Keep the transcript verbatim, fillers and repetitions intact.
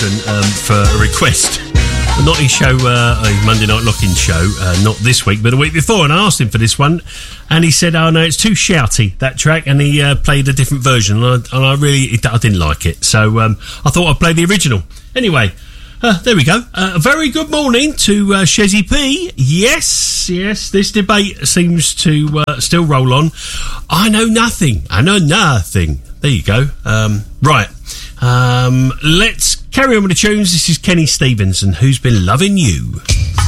Stephen um, for a request. Not his show, uh, his Monday Night Lock-In show, uh, not this week, but the week before, and I asked him for this one, and he said, oh no, it's too shouty, that track, and he uh, played a different version, and I, and I really, I didn't like it, so um, I thought I'd play the original. Anyway, uh, there we go. Uh, a very good morning to uh, Shezzy P. Yes, yes, this debate seems to uh, still roll on. I know nothing, I know nothing. There you go. Um, right, um, let's carry on with the tunes. This is Kenny Stevens and Who's Been Loving You.